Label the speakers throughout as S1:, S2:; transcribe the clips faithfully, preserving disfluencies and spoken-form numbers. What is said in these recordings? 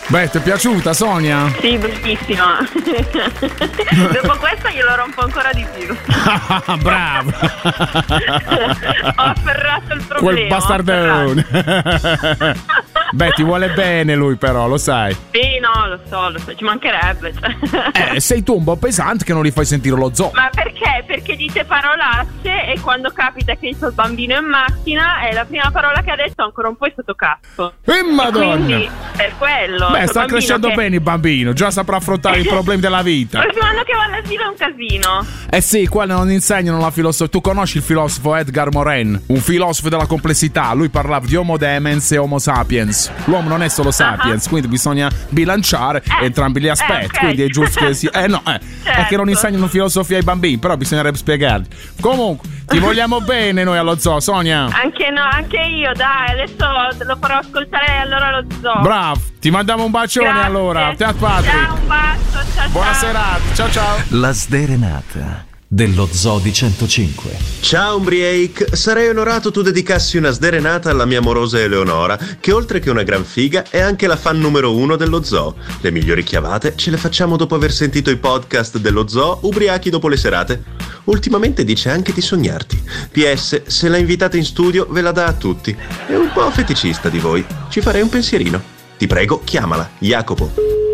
S1: Beh, ti è piaciuta, Sonia?
S2: Sì, bellissima. Dopo questa glielo rompo ancora di più.
S1: Bravo.
S2: Ho afferrato il problema.
S1: Quel bastardone. Beh, ti vuole bene lui, però, lo sai.
S2: Sì, no, lo so, lo so, ci mancherebbe. Cioè.
S1: Eh, sei tu un po' pesante che non li fai sentire lo zoo.
S2: Ma perché? Perché dite parolacce e quando capita che c'ho il bambino in macchina è la prima parola che ha detto ancora un po' è sotto cazzo.
S1: Eh, madonna!
S2: Quindi per quello.
S1: Beh, sta crescendo
S2: che...
S1: bene il bambino, già saprà affrontare i problemi della vita.
S2: Il prossimo anno che va all'asilo è un casino.
S1: Eh sì, qua non insegnano la filosofia. Tu conosci il filosofo Edgar Morin, un filosofo della complessità. Lui parlava di Homo Demens e Homo Sapiens. L'uomo non è solo sapiens, uh-huh. quindi bisogna bilanciare
S2: eh,
S1: entrambi gli aspetti.
S2: Eh, okay.
S1: Quindi è giusto che si. Eh no, eh.
S2: Certo.
S1: È che non insegnano filosofia ai bambini, però bisognerebbe spiegarli. Comunque, ti vogliamo bene noi allo zoo, Sonia.
S2: Anche no, anche io, dai, adesso lo farò ascoltare allora allo zoo.
S1: Bravo, ti mandiamo un bacione. Grazie. Allora. Ciao Patrick.
S2: Ciao, un bacio, ciao.
S1: Buona
S2: ciao.
S1: serata, ciao ciao.
S3: La sderenata dello Zoo di centocinque.
S4: Ciao Umbriake, sarei onorato tu dedicassi una sderenata alla mia amorosa Eleonora, che oltre che una gran figa è anche la fan numero uno dello zoo. Le migliori chiavate ce le facciamo dopo aver sentito i podcast dello zoo ubriachi dopo le serate. Ultimamente dice anche di sognarti. P S, se la invitate in studio ve la dà a tutti. È un po' feticista di voi. Ci farei un pensierino. Ti prego, chiamala, Jacopo.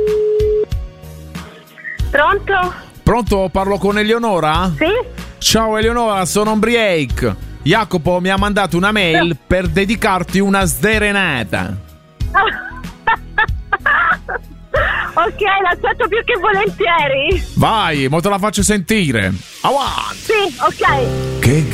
S2: Pronto?
S1: Pronto? Parlo con Eleonora?
S2: Sì?
S1: Ciao Eleonora, sono Umbriake. Jacopo mi ha mandato una mail per dedicarti una sderenata.
S2: Ok, l'accetto più che volentieri.
S1: Vai, mo te la faccio sentire. Avanti.
S2: Sì, ok.
S3: Che